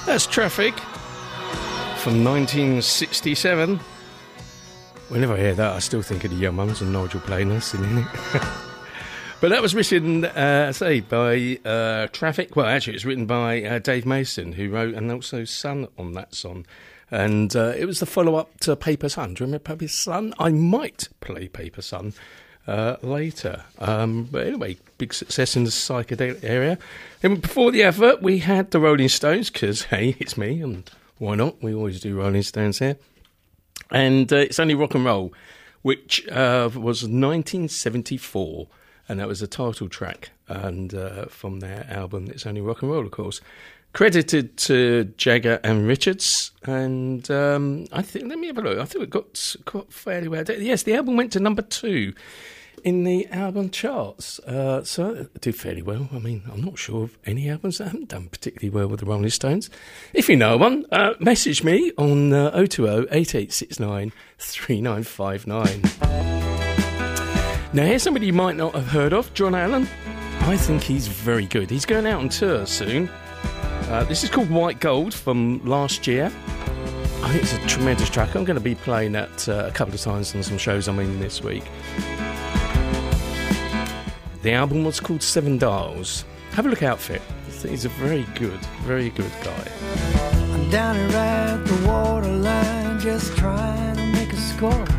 That's Traffic from 1967. Whenever I hear that, I still think of the Young Mums and Nigel Planer singing it. But that was written, by Traffic. Well, actually, it was written by Dave Mason, who wrote and also sung on that song. And it was the follow-up to Paper Sun. Do you remember Paper Sun? I might play Paper Sun later. But anyway, big success in the psychedelic area. And before the advert, we had the Rolling Stones, because, hey, it's me, and why not? We always do Rolling Stones here. And It's Only Rock and Roll, which was 1974, and that was the title track, and from their album It's Only Rock and Roll, of course. Credited to Jagger and Richards, and I think, let me have a look, I think it got fairly well. Yes, the album went to number 2 in the album charts, so it did fairly well. I mean, I'm not sure of any albums that haven't done particularly well with the Rolling Stones. If you know one, message me on 020-8869-3959. Now, here's somebody you might not have heard of, John Allen. I think he's very good. He's going out on tour soon. This is called White Gold from last year. I think it's a tremendous track. I'm going to be playing that a couple of times on some shows I'm in this week. The album was called Seven Dials. Have a look out for it. He's a very good guy. I'm down here at the waterline, just trying to make a score.